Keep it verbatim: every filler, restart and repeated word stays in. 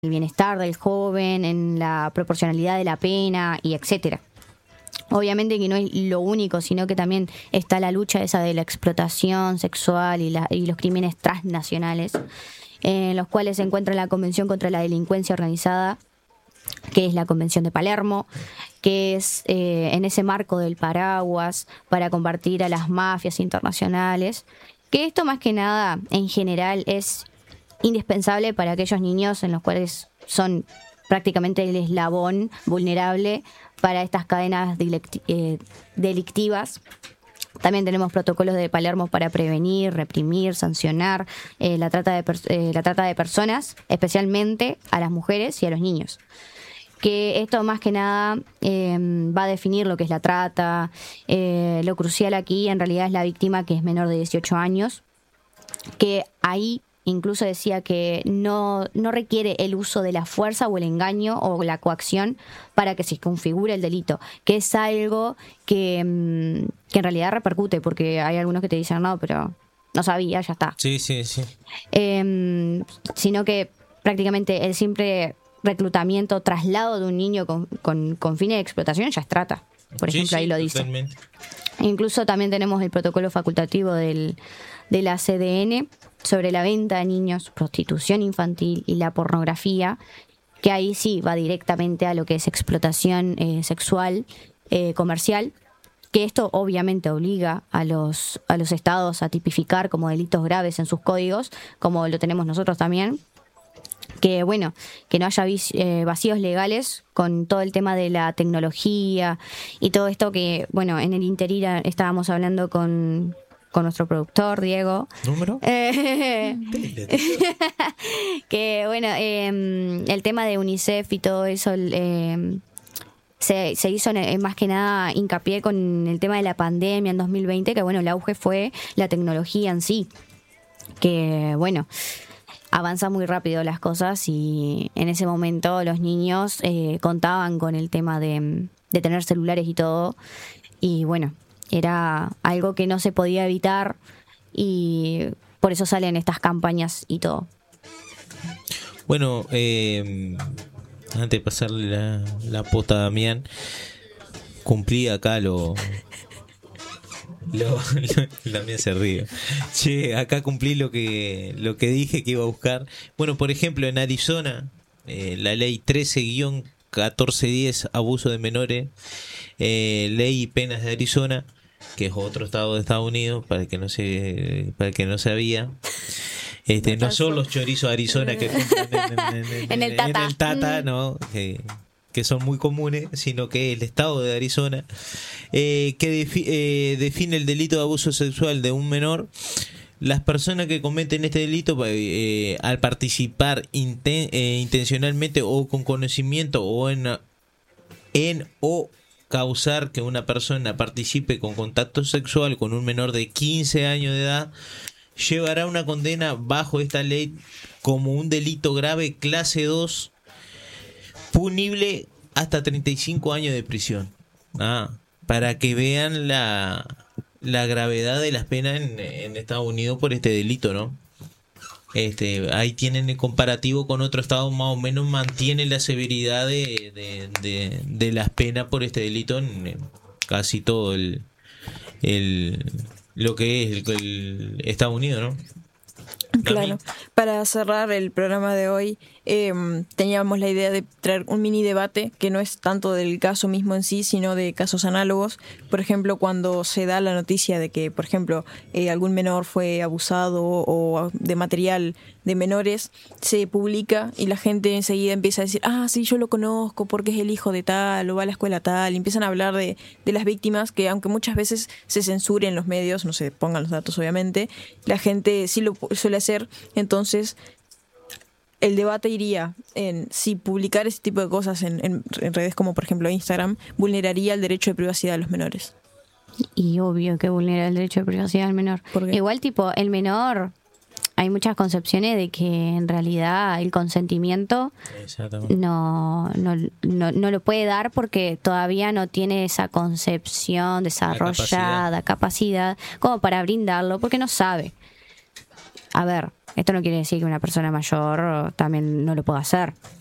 el bienestar del joven, en la proporcionalidad de la pena y etcétera. Obviamente que no es lo único, sino que también está la lucha esa de la explotación sexual y, la, y los crímenes transnacionales, en los cuales se encuentra la Convención contra la Delincuencia Organizada, que es la Convención de Palermo, que es eh, en ese marco del paraguas para combatir a las mafias internacionales, que esto más que nada en general es indispensable para aquellos niños en los cuales son prácticamente el eslabón vulnerable para estas cadenas eh, delictivas. También tenemos protocolos de Palermo para prevenir, reprimir, sancionar eh, la trata de per- eh, la trata de personas, especialmente a las mujeres y a los niños. Que esto más que nada eh, va a definir lo que es la trata. Eh, lo crucial aquí en realidad es la víctima, que es menor de dieciocho años, que ahí incluso decía que no, no requiere el uso de la fuerza o el engaño o la coacción para que se configure el delito, que es algo que, que en realidad repercute, porque hay algunos que te dicen no, pero no sabía, ya está. Sí, sí, sí. Eh, sino que prácticamente el simple reclutamiento, traslado de un niño con, con, con fines de explotación ya es trata. Por ejemplo, sí, sí, ahí lo dice. Totalmente. Incluso también tenemos el protocolo facultativo del, de la C D N sobre la venta de niños, prostitución infantil y la pornografía, que ahí sí va directamente a lo que es explotación eh, sexual eh, comercial, que esto obviamente obliga a los, a los estados a tipificar como delitos graves en sus códigos, como lo tenemos nosotros también. Que bueno, que no haya eh, vacíos legales con todo el tema de la tecnología y todo esto que, bueno, en el Interir estábamos hablando con, con nuestro productor, Diego. ¿Número? Eh, que bueno, eh, el tema de UNICEF y todo eso eh, se, se hizo eh, más que nada hincapié con el tema de la pandemia en dos mil veinte, que bueno, el auge fue la tecnología en sí, que bueno, avanza muy rápido las cosas y en ese momento los niños eh, contaban con el tema de, de tener celulares y todo, y bueno, era algo que no se podía evitar y por eso salen estas campañas y todo. Bueno, eh, antes de pasarle la, la posta a Damián, cumplí acá lo... Lo, lo, Damián se ríe. Che, acá cumplí lo que lo que dije que iba a buscar. Bueno, por ejemplo, en Arizona, eh, la ley trece guión catorce diez, abuso de menores, eh, ley y penas de Arizona, que es otro estado de Estados Unidos, para el que no se, para el que no sabía. Este, no son los chorizos de Arizona que compran en, en, en, en el Tata, en el tata, no, que, que son muy comunes, sino que el estado de Arizona, eh, que defi- eh, define el delito de abuso sexual de un menor. Las personas que cometen este delito, eh, al participar inten- eh, intencionalmente o con conocimiento o en, en o causar que una persona participe con contacto sexual con un menor de quince años de edad, llevará una condena bajo esta ley como un delito grave clase dos, punible hasta treinta y cinco años de prisión. Ah, para que vean la, la gravedad de las penas en, en Estados Unidos por este delito, ¿no? Este, ahí tienen el comparativo con otro estado, más o menos mantiene la severidad de, de, de, de las penas por este delito en, en casi todo el, el lo que es el, el Estados Unidos, ¿no? Claro. Para cerrar el programa de hoy, eh, teníamos la idea de traer un mini debate que no es tanto del caso mismo en sí, sino de casos análogos. Por ejemplo, cuando se da la noticia de que, por ejemplo, eh, algún menor fue abusado o de material de menores, se publica y la gente enseguida empieza a decir, ah, sí, yo lo conozco porque es el hijo de tal o va a la escuela tal, y empiezan a hablar de, de las víctimas, que aunque muchas veces se censuren en los medios, no se pongan los datos obviamente, la gente sí lo suele hacer. Entonces el debate iría en si publicar ese tipo de cosas en, en, en redes como por ejemplo Instagram vulneraría el derecho de privacidad de los menores. Y obvio que vulnera el derecho de privacidad del menor. Igual, tipo, el menor, hay muchas concepciones de que en realidad el consentimiento no, no, no, no lo puede dar porque todavía no tiene esa concepción desarrollada, capacidad. capacidad como para brindarlo, porque no sabe. a ver, esto no quiere decir que una persona mayor también no lo pueda hacer.